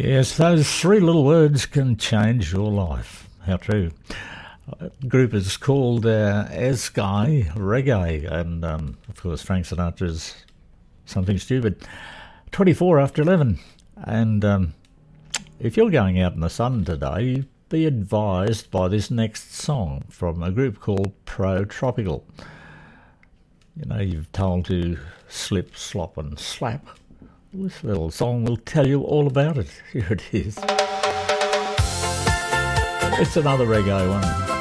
Yes, those three little words can change your life. How true. The group is called Sky Reggae, and of course Frank Sinatra's Something Stupid. 24 after 11. And if you're going out in the sun today, be advised by this next song from a group called Pro Tropical. You know, you're told to slip, slop and slap. This little song will tell you all about it. Here it is. It's another reggae one.